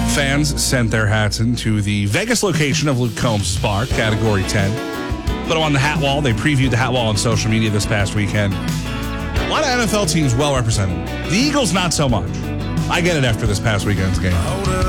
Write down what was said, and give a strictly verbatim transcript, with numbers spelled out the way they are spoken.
Fans sent their hats into the Vegas location of Luke Combs' bar, Category ten. Put them on the hat wall. They previewed the hat wall on social media this past weekend. A lot of N F L teams well represented. The Eagles, not so much. I get it after this past weekend's game.